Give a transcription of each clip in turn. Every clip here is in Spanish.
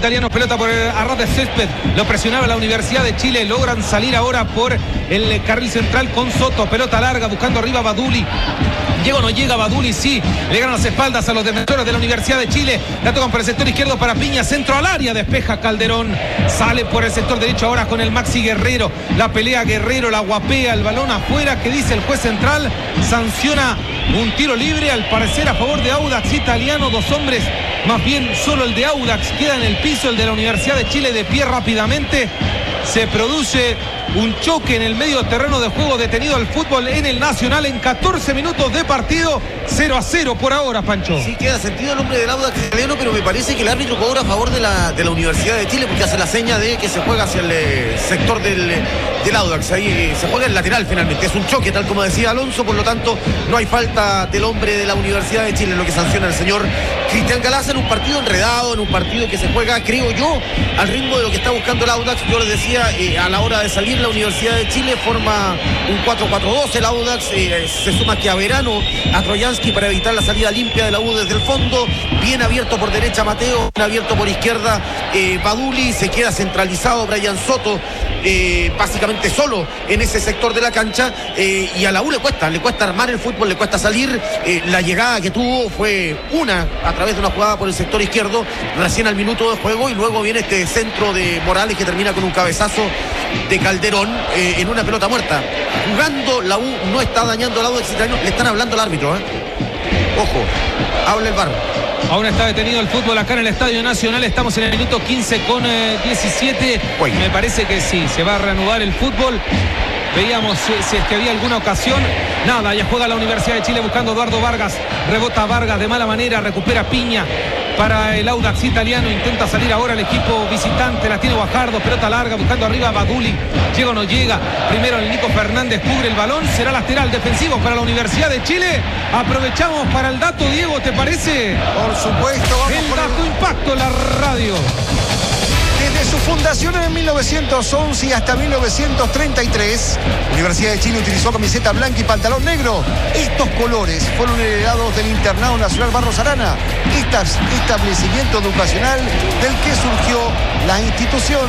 Italiano, pelota por el arras de césped, lo presionaba la Universidad de Chile, logran salir ahora por el carril central con Soto, pelota larga, buscando arriba Baduli. ¿Llega o no llega Baduli? Sí, le ganan las espaldas a los defensores de la Universidad de Chile, la tocan por el sector izquierdo para Piña, centro al área, despeja Calderón, sale por el sector derecho ahora con el Maxi Guerrero, la pelea Guerrero, la guapea, el balón afuera, que dice el juez central, sanciona un tiro libre, al parecer a favor de Audax Italiano, dos hombres, más bien solo el de Audax queda en el piso, el de la Universidad de Chile de pie rápidamente, se produce un choque en el medio terreno de juego, detenido el fútbol en el Nacional en 14 minutos de partido, 0-0 por ahora, Pancho. Sí, queda sentido el hombre del Audax Italiano, pero me parece que el árbitro cobra a favor de la Universidad de Chile, porque hace la seña de que se juega hacia el sector del Audax, ahí se juega el lateral finalmente, es un choque tal como decía Alonso, por lo tanto no hay falta del hombre de la Universidad de Chile, lo que sanciona el señor Cristian Galaza en un partido enredado, en un partido que se juega, creo yo, al ritmo de lo que está buscando el Audax. Yo les decía, a la hora de salir la Universidad de Chile forma un 4-4-2, el Audax se suma que a Verano, a Troyansky para evitar la salida limpia de la U desde el fondo, bien abierto por derecha Mateo, bien abierto por izquierda Baduli, se queda centralizado Brian Soto, básicamente solo en ese sector de la cancha, y a la U le cuesta armar el fútbol, le cuesta salir. La llegada que tuvo fue a través de una jugada por el sector izquierdo, recién al minuto de juego, y luego viene este centro de Morales que termina con un cabezazo de Calderón en una pelota muerta. Jugando la U no está dañando al Audax Italiano, le están hablando al árbitro, ojo, habla el VAR. Aún está detenido el fútbol acá en el Estadio Nacional, estamos en el minuto 15 con 17, me parece que sí, se va a reanudar el fútbol. Veíamos si es que había alguna ocasión. Nada, ya juega la Universidad de Chile buscando Eduardo Vargas. Rebota Vargas de mala manera, recupera Piña para el Audax Italiano. Intenta salir ahora el equipo visitante. La tiene Guajardo, pelota larga, buscando arriba a Baduli. ¿Llega o no llega? Primero el Nico Fernández cubre el balón. Será lateral defensivo para la Universidad de Chile. Aprovechamos para el dato, Diego, ¿te parece? Por supuesto, vamos el dato impacto en la radio. Desde su fundación en 1911 y hasta 1933, la Universidad de Chile utilizó camiseta blanca y pantalón negro. Estos colores fueron heredados del Internado Nacional Barros Arana, establecimiento educacional del que surgió la institución.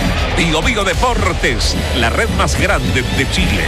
Bio Deportes, la red más grande de Chile.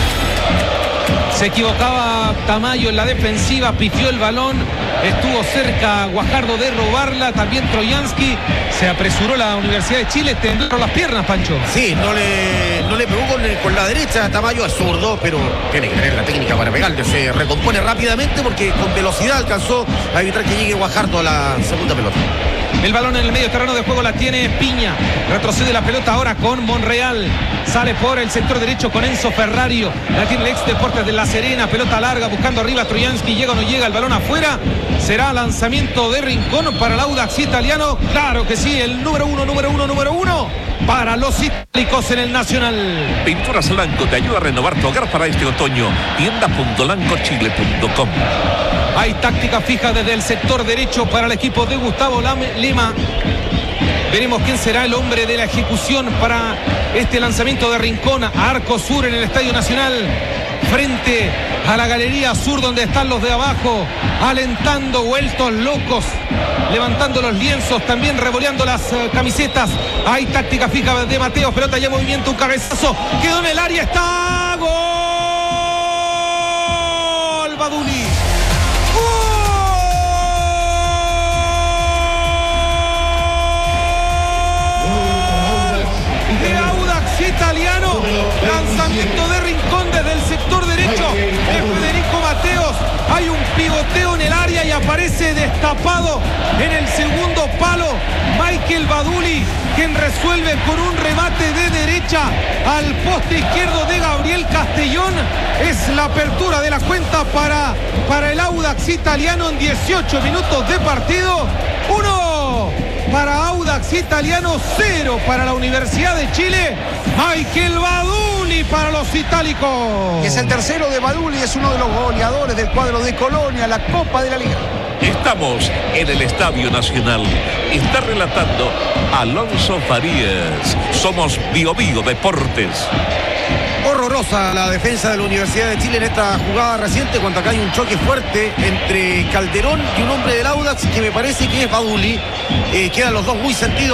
Se equivocaba Tamayo en la defensiva, pifió el balón, estuvo cerca Guajardo de robarla, también Troyansky, se apresuró la Universidad de Chile, temblaron las piernas, Pancho. Sí, no le pegó con la derecha, Tamayo es zurdo, pero tiene que tener la técnica para pegarle, se recompone rápidamente porque con velocidad alcanzó a evitar que llegue Guajardo a la segunda pelota. El balón en el medio terreno de juego la tiene Piña. Retrocede la pelota ahora con Monreal. Sale por el sector derecho con Enzo Ferrario. La tiene el ex Deportes de La Serena. Pelota larga buscando arriba a Troyansky. Llega o no llega el balón afuera. Será lanzamiento de Rincón para el Audax Italiano. Claro que sí, el número uno para los itálicos en el Nacional. Pinturas Lanco te ayuda a renovar tu hogar para este otoño. Tienda.lancochile.com. Hay táctica fija desde el sector derecho para el equipo de Gustavo Lema. Veremos quién será el hombre de la ejecución para este lanzamiento de Rincón a arco sur en el Estadio Nacional. Frente a la galería sur donde están los de abajo, alentando, vueltos locos, levantando los lienzos, también revoleando las camisetas. Hay táctica fija de Mateos, pelota ya en movimiento, un cabezazo, quedó en el área, está gol, Baduli. Italiano, lanzamiento de Rincón desde el sector derecho de Federico Mateos. Hay un pivoteo en el área y aparece destapado en el segundo palo Michael Baduli, quien resuelve con un remate de derecha al poste izquierdo de Gabriel Castellón. Es la apertura de la cuenta para el Audax Italiano en 18 minutos de partido. 1 para Audax Italiano, 0 para la Universidad de Chile. Michael Baduli para los itálicos. Es el tercero de Baduli, es uno de los goleadores del cuadro de Colonia, la Copa de la Liga. Estamos en el Estadio Nacional. Está relatando Alonso Farías. Somos Bio Deportes. Horrorosa la defensa de la Universidad de Chile en esta jugada reciente, cuando acá hay un choque fuerte entre Calderón y un hombre del Audax que me parece que es Baduli. Quedan los dos muy sentidos.